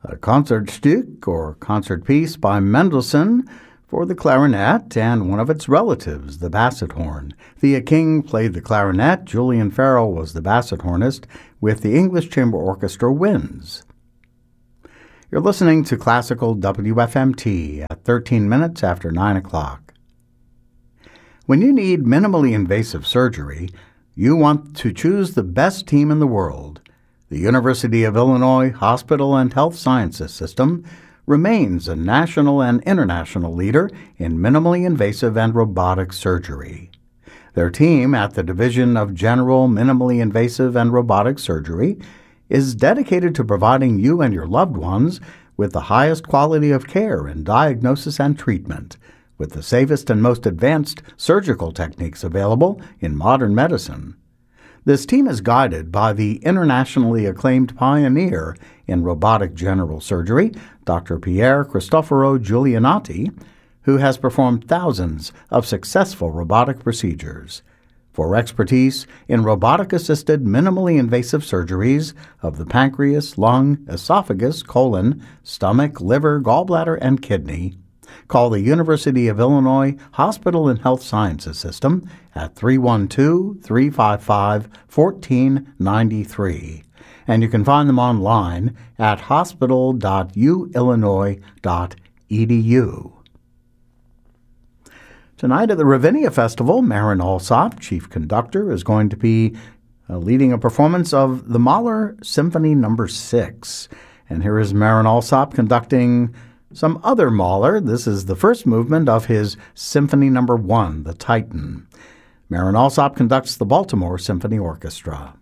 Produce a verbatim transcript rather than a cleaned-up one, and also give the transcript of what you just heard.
a Concertstück or concert piece by Mendelssohn for the clarinet and one of its relatives, the basset horn. Thea King played the clarinet, Julian Farrell was the basset hornist with the English Chamber Orchestra Winds. You're listening to Classical W F M T at thirteen minutes after nine o'clock. When you need minimally invasive surgery, you want to choose the best team in the world. The University of Illinois Hospital and Health Sciences System remains a national and international leader in minimally invasive and robotic surgery. Their team at the Division of General Minimally Invasive and Robotic Surgery is dedicated to providing you and your loved ones with the highest quality of care in diagnosis and treatment, with the safest and most advanced surgical techniques available in modern medicine. This team is guided by the internationally acclaimed pioneer in robotic general surgery, Doctor Pier Cristoforo Giulianati, who has performed thousands of successful robotic procedures. For expertise in robotic-assisted minimally invasive surgeries of the pancreas, lung, esophagus, colon, stomach, liver, gallbladder, and kidney, call the University of Illinois Hospital and Health Sciences System at three one two, three five five, one four nine three. And you can find them online at hospital dot u illinois dot e d u. Tonight at the Ravinia Festival, Marin Alsop, chief conductor, is going to be uh, leading a performance of the Mahler Symphony Number six. And here is Marin Alsop conducting some other Mahler. This is the first movement of his Symphony Number one, the Titan. Marin Alsop conducts the Baltimore Symphony Orchestra.